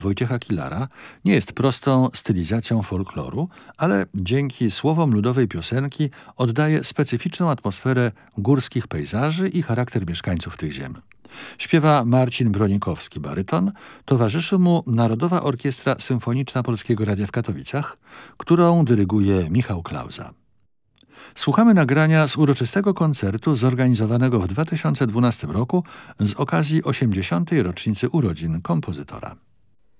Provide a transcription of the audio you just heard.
Wojciecha Kilara nie jest prostą stylizacją folkloru, ale dzięki słowom ludowej piosenki oddaje specyficzną atmosferę górskich pejzaży i charakter mieszkańców tych ziem. Śpiewa Marcin Bronikowski, baryton, towarzyszy mu Narodowa Orkiestra Symfoniczna Polskiego Radia w Katowicach, którą dyryguje Michał Klauza. Słuchamy nagrania z uroczystego koncertu zorganizowanego w 2012 roku z okazji 80. rocznicy urodzin kompozytora.